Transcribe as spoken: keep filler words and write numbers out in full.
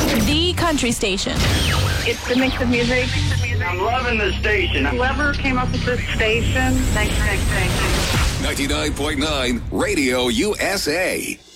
The country station. It's the mix of music. I'm loving the station. Whoever came up with this station, thanks, thanks, thanks. ninety-nine point nine Radio U S A.